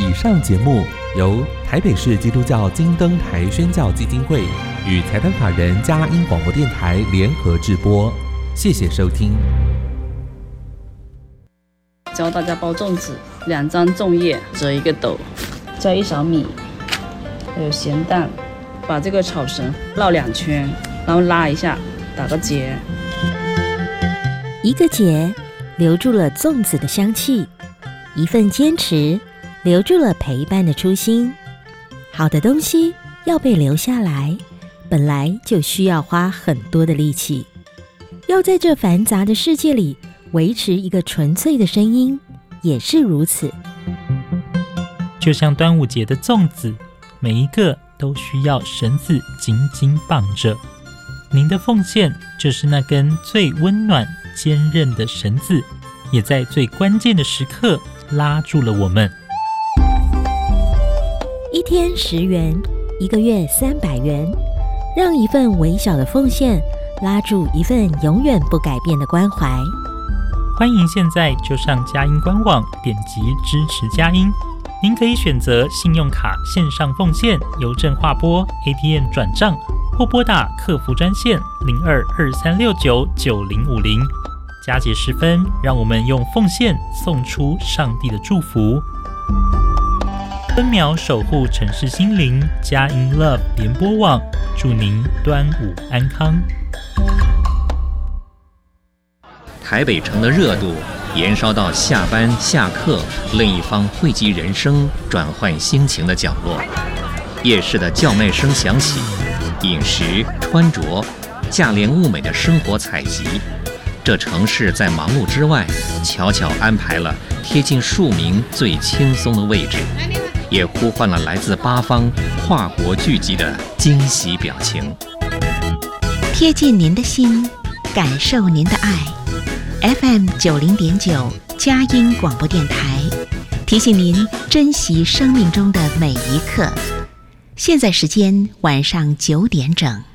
以上节目由台北市基督教金灯台宣教基金会与财团法人佳音广播电台联合制播，谢谢收听。 教大家包粽子，2张粽叶折1个斗，加1勺米，还有咸蛋，把这个草绳绕2圈，然后拉一下，打个结。 一个结留住了粽子的香气，一份坚持留住了陪伴的初心。好的东西要被留下来，本来就需要花很多的力气。要在这繁杂的世界里维持一个纯粹的声音，也是如此。 就像端午节的粽子，每一个都需要绳子紧紧绑着。您的奉献就是那根最温暖坚韧的绳子，也在最关键的时刻拉住了我们。 一天10元，一个月300元，让一份微小的奉献拉住一份永远不改变的关怀。 欢迎现在就上佳音官网点击支持佳音，您可以选择信用卡线上奉献、邮政划拨、ATM 转账，或拨打客服专线0223699050。佳节时分，让我们用奉献送出上帝的祝福。分秒守护城市心灵，佳音 Love 联播网，祝您端午安康。 台北城的热度延烧到下班下课另一方汇集人生转换心情的角落。夜市的叫卖声响起，饮食穿着价廉物美的生活采集，这城市在忙碌之外悄悄安排了贴近庶民最轻松的位置，也呼唤了来自8方跨国聚集的惊喜表情。 贴近您的心，感受您的爱。FM 90.9佳音广播电台提醒您珍惜生命中的每一刻。现在时间晚上9点整。